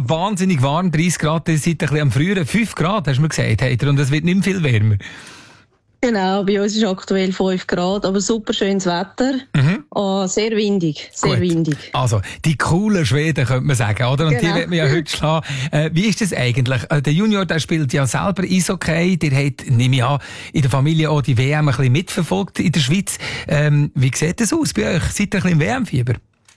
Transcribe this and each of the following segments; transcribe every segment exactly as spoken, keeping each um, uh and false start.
wahnsinnig warm, dreißig Grad, ihr seid ein bisschen am früheren, fünf Grad, hast du mir gesagt, habt ihr, und es wird nicht mehr viel wärmer. Genau, bei uns ist aktuell fünf Grad, aber super schönes Wetter. Mhm. Oh, sehr windig, sehr Gut. windig. Also, die coolen Schweden, könnte man sagen, oder? Und genau. Die wird man ja heute schlagen. Äh, wie ist das eigentlich? Äh, der Junior, der spielt ja selber Eishockey. Der hat, nehme ich an, in der Familie auch die W M ein bisschen mitverfolgt in der Schweiz. Ähm, wie sieht das aus bei euch? Seid ihr ein bisschen im W M-Fieber?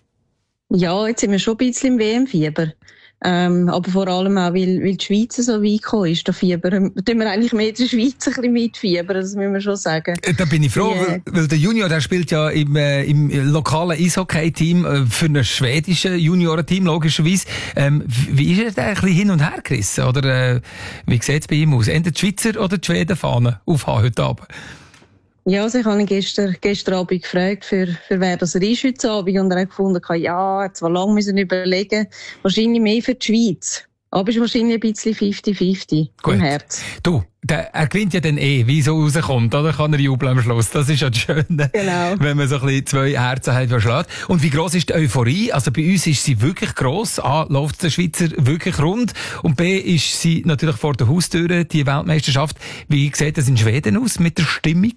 Ja, jetzt sind wir schon ein bisschen im W M-Fieber. Ähm, aber vor allem auch, weil, weil die Schweiz so weit gekommen ist, da fiebern, da tun wir eigentlich mehr in der Schweiz ein bisschen mitfiebern, das müssen wir schon sagen. Da bin ich froh, yeah. weil, weil der Junior, der spielt ja im, äh, im lokalen Eishockey-Team äh, für ein schwedisches Juniorenteam, logischerweise. Ähm, wie ist er da ein bisschen hin und her gerissen? Oder äh, wie sieht es bei ihm aus? Entweder die Schweizer oder die Schweden-Fahne aufhaben heute Abend? Ja, also ich habe ihn gestern, gestern Abend gefragt, für, für wer das er ist heute Abend. Und er hat gefunden, ja, er hat zwar lange müssen überlegen, wahrscheinlich mehr für die Schweiz. Aber es ist wahrscheinlich ein bisschen fifty fifty im Herz. Du, der, er gewinnt ja dann eh, wie so rauskommt, oder? Kann er jubeln am Schluss. Das ist ja das Schöne. Genau. Wenn man so ein bisschen zwei Herzen hat, verschlägt. Und wie gross ist die Euphorie? Also bei uns ist sie wirklich gross. A, läuft der Schweizer wirklich rund. Und B, ist sie natürlich vor der Haustür, die Weltmeisterschaft. Wie sieht das in Schweden aus mit der Stimmung?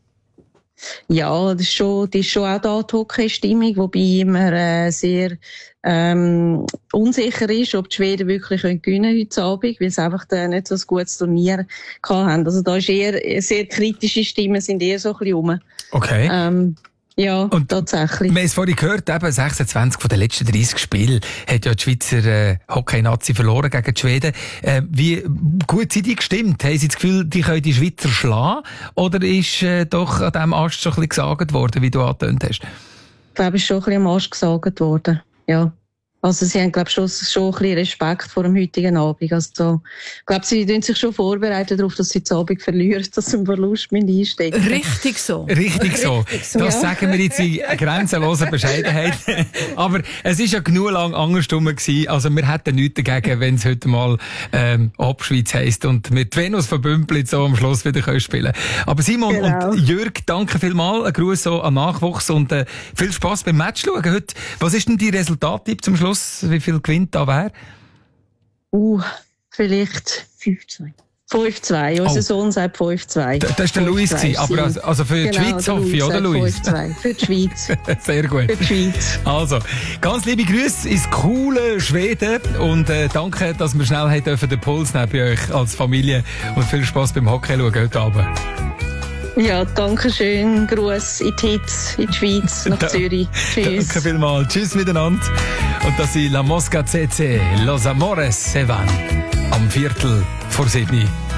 Ja, das ist schon, das ist schon auch da die Hockey-Stimmung, wobei immer äh, sehr ähm, unsicher ist, ob die Schweden wirklich können gewinnen heute Abend, weil sie einfach äh, nicht so ein gutes Turnier gehabt haben. Also da ist eher sehr kritische Stimmen, sind eher so ein bisschen rum. Okay. Ähm, Ja, und tatsächlich. Wir haben es vorhin gehört, eben sechsundzwanzig von den letzten dreißig Spielen hat ja die Schweizer äh, Hockey-Nazi verloren gegen die Schweden. Äh, wie gut sind die gestimmt? Haben Sie das Gefühl, die können die Schweizer schlagen? Oder ist äh, doch an diesem Ast schon ein bisschen gesagt worden, wie du angetönt hast? Ich glaube, es ist schon ein bisschen am Arsch gesagt worden, ja. Also sie haben, glaube ich, schon, schon ein bisschen Respekt vor dem heutigen Abend. Also, ich glaube, sie tun sich schon vorbereiten darauf, dass sie den Abend verlieren, dass sie einen Verlust einstecken. Richtig so. Richtig so. Richtig so. Das ja. sagen wir jetzt in grenzenloser Bescheidenheit. Aber es ist ja genug lang andersrum gewesen. Also wir hätten nichts dagegen, wenn es heute mal ähm, Abschweiz heisst und mit Venus von Bümplitz so am Schluss wieder können spielen. Aber Simon genau. und Jürg, danke vielmals. Ein Gruß so an Nachwuchs und äh, viel Spass beim Match schauen heute. Was ist denn die Resultattipp zum Schluss? Wie viel gewinnt da wer? Uh, vielleicht fünf zwei. fünf zwei. Unser oh. Sohn sagt fünf zwei. Das war der Luis, aber also, also für genau, die Schweiz hoffe ich, oder Luis? fünf zwei. Für die Schweiz. Sehr gut. Für die Schweiz. Also, ganz liebe Grüße ins coole Schweden und äh, danke, dass wir schnell haben dürfen den Puls nehmen bei euch als Familie und viel Spass beim Hockey schauen heute Abend. Ja, danke schön. Gruß in die Hitz, in die Schweiz, nach da, Zürich. Tschüss. Danke vielmals. Tschüss miteinander. Und das ist La Mosca C C, Los Amores se van. Am Viertel vor sieben.